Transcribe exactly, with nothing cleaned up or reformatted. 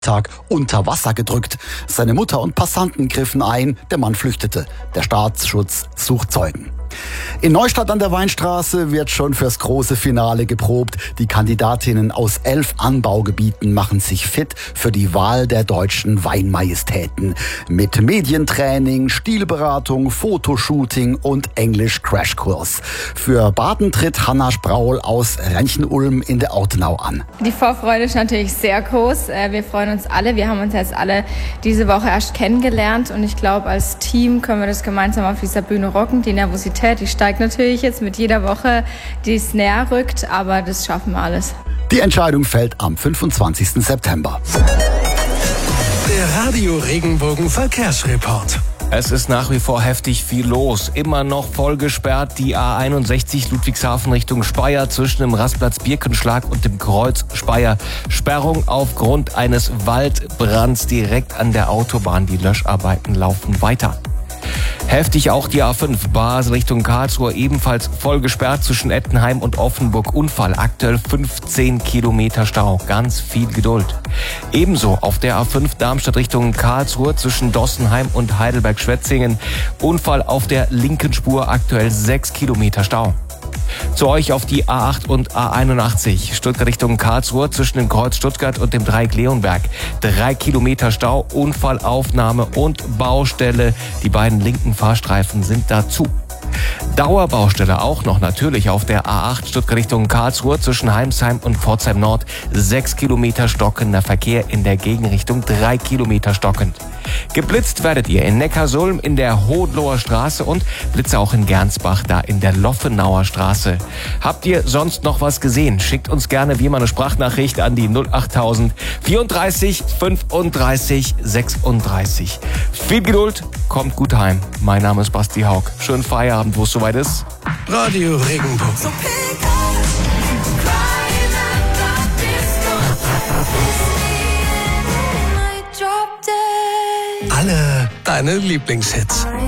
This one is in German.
Nachmittag unter Wasser gedrückt. Seine Mutter und Passanten griffen ein, der Mann flüchtete. Der Staatsschutz sucht Zeugen. In Neustadt an der Weinstraße wird schon fürs große Finale geprobt. Die Kandidatinnen aus elf Anbaugebieten machen sich fit für die Wahl der deutschen Weinmajestäten. Mit Medientraining, Stilberatung, Fotoshooting und Englisch-Crashkurs. Für Baden tritt Hanna Spraul aus Renchen-Ulm in der Ortenau an. Die Vorfreude ist natürlich sehr groß. Wir freuen uns alle. Wir haben uns jetzt alle diese Woche erst kennengelernt. Und ich glaube, als Team können wir das gemeinsam auf dieser Bühne rocken. Die Nervosität, die steigt natürlich jetzt mit jeder Woche, die es näher rückt, aber das schaffen wir alles. Die Entscheidung fällt am fünfundzwanzigsten September. Der Radio Regenbogen Verkehrsreport. Es ist nach wie vor heftig viel los. Immer noch voll gesperrt die A einundsechzig Ludwigshafen Richtung Speyer zwischen dem Rastplatz Birkenschlag und dem Kreuz Speyer. Sperrung aufgrund eines Waldbrands direkt an der Autobahn. Die Löscharbeiten laufen weiter. Heftig auch die A fünf Basel Richtung Karlsruhe, ebenfalls voll gesperrt zwischen Ettenheim und Offenburg. Unfall, aktuell fünfzehn Kilometer Stau, ganz viel Geduld. Ebenso auf der A fünf Darmstadt Richtung Karlsruhe zwischen Dossenheim und Heidelberg-Schwetzingen. Unfall auf der linken Spur, aktuell sechs Kilometer Stau. Zu euch auf die A acht und A einundachtzig, Stuttgart Richtung Karlsruhe zwischen dem Kreuz Stuttgart und dem Dreieck Leonberg. Drei Kilometer Stau, Unfallaufnahme und Baustelle. Die beiden linken Fahrstreifen sind dazu. Dauerbaustelle auch noch natürlich auf der A acht Stuttgart Richtung Karlsruhe zwischen Heimsheim und Pforzheim Nord. Sechs Kilometer stockender Verkehr in der Gegenrichtung, drei Kilometer stockend. Geblitzt werdet ihr in Neckarsulm in der Hohenloher Straße und Blitze auch in Gernsbach, da in der Loffenauer Straße. Habt ihr sonst noch was gesehen? Schickt uns gerne wie immer eine Sprachnachricht an die null achttausend vierunddreißig fünfunddreißig sechsunddreißig. Viel Geduld, kommt gut heim. Mein Name ist Basti Haug. Schönen Feierabend, wo es soweit ist. Radio Regenbogen. Alle deine Lieblingshits.